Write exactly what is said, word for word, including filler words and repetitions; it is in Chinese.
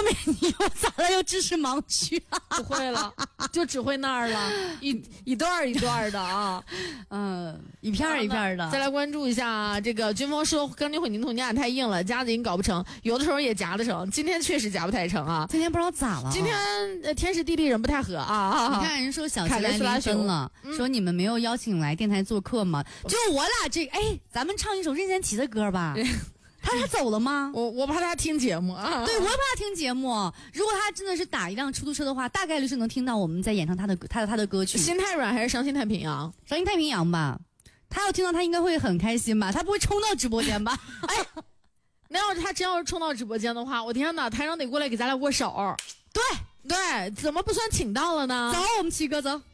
面你又咋了？又知识盲区啊？ 不会了，就只会那儿了，一一段一段的啊， 嗯，一片一片的。 再来关注一下啊，这个军峰说钢筋混凝土你俩太硬了，夹子音搞不成，有的时候也夹得成，今天确实夹不太成啊。 今天不知道咋了， 今天、呃、天时地利人不太合啊。 你看人说小齐来临分了、嗯，说你们没有邀请来电台做客吗？就我俩这哎，咱们唱一首任贤齐的歌吧。他他走了吗？ 我我怕他听节目啊。 对，我也怕他听节目。如果他真的是打一辆出租车的话，大概率是能听到我们在演唱他的他的他的歌曲。 心太软还是伤心太平洋？ 伤心太平洋吧。他要听到他应该会很开心吧？他不会冲到直播间吧？ 哎，那要是他真要是冲到直播间的话，我天哪，台上得过来给咱俩握手。 对对，怎么不算请到了呢？ 走，我们七哥走。